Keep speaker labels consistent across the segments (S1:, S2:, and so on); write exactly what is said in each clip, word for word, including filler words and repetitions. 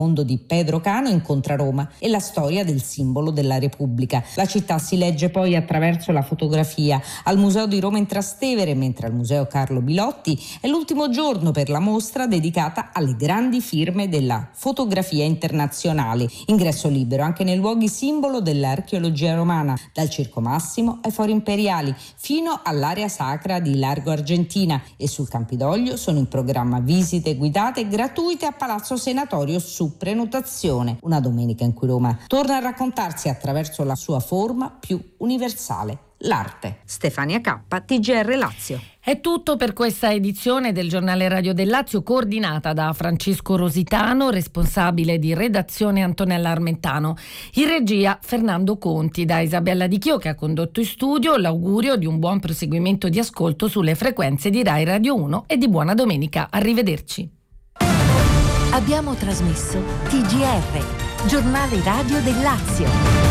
S1: mondo di Pedro Cano incontra Roma e la storia del simbolo della Repubblica. La città si legge poi attraverso la fotografia al Museo di Roma in Trastevere, mentre al Museo Carlo Bilotti è l'ultimo giorno per la mostra dedicata alle grandi firme della fotografia internazionale. Ingresso libero anche nei luoghi simbolo dell'archeologia romana, dal Circo Massimo ai Fori Imperiali fino all'area sacra di Largo Argentina, e sul Campidoglio sono in programma visite guidate gratuite a Palazzo Senatorio su prenotazione. Una domenica in cui Roma torna a raccontarsi attraverso la sua forma più universale, l'arte. Stefania K, T G R Lazio.
S2: È tutto per questa edizione del Giornale Radio del Lazio, coordinata da Francesco Rositano, responsabile di redazione Antonella Armentano. In regia Fernando Conti, da Isabella Di Chio che ha condotto in studio. L'augurio di un buon proseguimento di ascolto sulle frequenze di Rai Radio uno e di buona domenica. Arrivederci.
S3: Abbiamo trasmesso T G R, Giornale Radio del Lazio.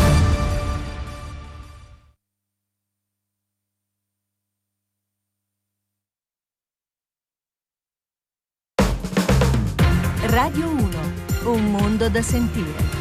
S3: Radio uno, un mondo da sentire.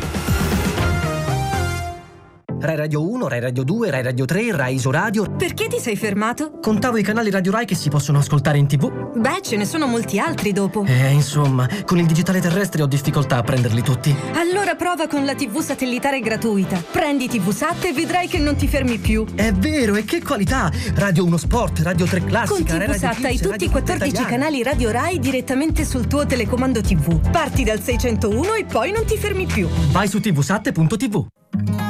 S4: Rai Radio uno, Rai Radio due, Rai Radio tre, Rai Isoradio.
S5: Perché ti sei fermato?
S4: Contavo i canali Radio Rai che si possono ascoltare in tv.
S5: Beh, ce ne sono molti altri dopo.
S4: Eh, insomma, con il digitale terrestre ho difficoltà a prenderli tutti.
S5: Allora prova con la tivù satellitare gratuita. Prendi tivusat e vedrai che non ti fermi più.
S4: È vero, e che qualità! Radio uno Sport, Radio tre Classica,
S5: con tivusat hai tutti i quattordici canali Radio Rai direttamente sul tuo telecomando tivù. Parti dal seicentouno e poi non ti fermi più.
S4: Vai su tivusat punto tv.